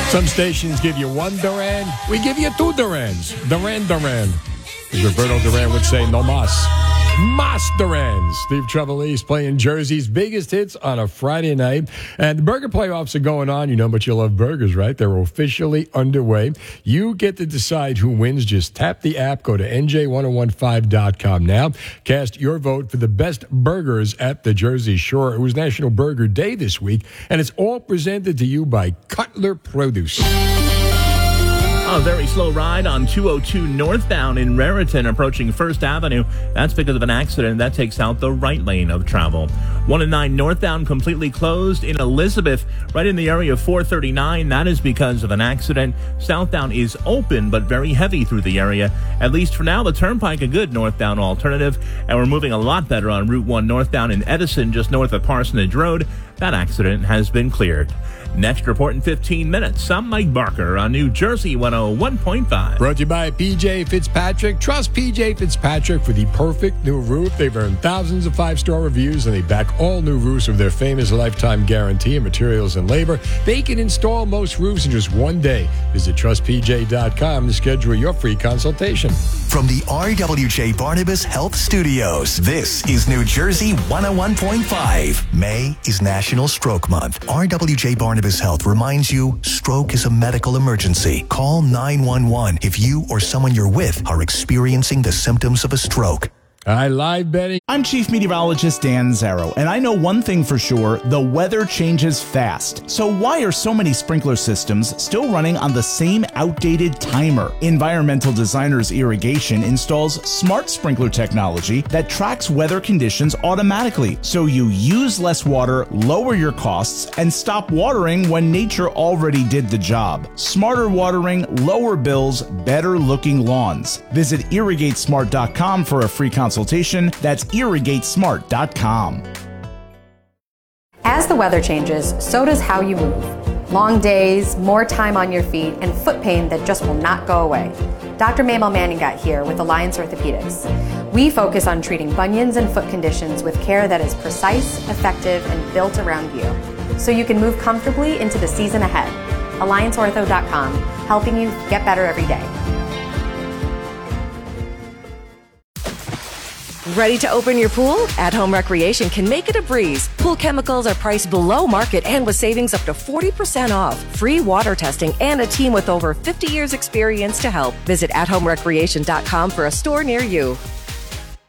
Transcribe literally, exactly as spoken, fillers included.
Some stations give you one Duran. We give you two Durans. Duran Duran. As Roberto Duran would say, no mas. Mas Duran. Steve Trevelise playing Jersey's biggest hits on a Friday night. And the burger playoffs are going on. You know, but you love burgers, right? They're officially underway. You get to decide who wins. Just tap the app. Go to N J ten fifteen dot com now. Cast your vote for the best burgers at the Jersey Shore. It was National Burger Day this week, and it's all presented to you by Cutler Produce. A very slow ride on two oh two northbound in Raritan approaching First Avenue. That's because of an accident that takes out the right lane of travel. one and nine northbound completely closed in Elizabeth, right in the area of four thirty-nine. That is because of an accident. Southbound is open but very heavy through the area. At least for now, the Turnpike a good northbound alternative. And we're moving a lot better on Route one northbound in Edison, just north of Parsonage Road. That accident has been cleared. Next report in fifteen minutes. I'm Mike Barker on New Jersey one oh one point five. Brought to you by P J Fitzpatrick. Trust P J Fitzpatrick for the perfect new roof. They've earned thousands of five-star reviews, and they back all new roofs with their famous lifetime guarantee of materials and labor. They can install most roofs in just one day. Visit trust p j dot com to schedule your free consultation. From the R W J Barnabas Health Studios, this is New Jersey one oh one point five. May is National Stroke Month. R W J Barnabas Health reminds you, stroke is a medical emergency. Call nine one one if you or someone you're with are experiencing the symptoms of a stroke. I live betting. I'm Chief Meteorologist Dan Zarrow, and I know one thing for sure, the weather changes fast. So why are so many sprinkler systems still running on the same outdated timer? Environmental Designers Irrigation installs smart sprinkler technology that tracks weather conditions automatically, so you use less water, lower your costs, and stop watering when nature already did the job. Smarter watering, lower bills, better looking lawns. Visit irrigate smart dot com for a free consultation. Consultation. That's irrigate smart dot com. As the weather changes, so does how you move. Long days, more time on your feet, and foot pain that just will not go away. Doctor Mabel Manning got here with Alliance Orthopedics. We focus on treating bunions and foot conditions with care that is precise, effective, and built around you, so you can move comfortably into the season ahead. alliance ortho dot com, helping you get better every day. Ready to open your pool? At Home Recreation can make it a breeze. Pool chemicals are priced below market and with savings up to forty percent off. Free water testing and a team with over fifty years experience to help. Visit at home recreation dot com for a store near you.